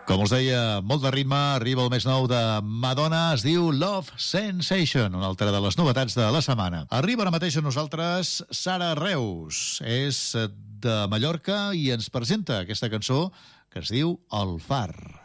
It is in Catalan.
Com us deia, molt de ritme, arriba el més nou de Madonna, es diu Love Sensation, una altra de les novetats de la setmana. Arriba ara mateix a nosaltres Sara Reus, és de Mallorca i ens presenta aquesta cançó que es diu El Far.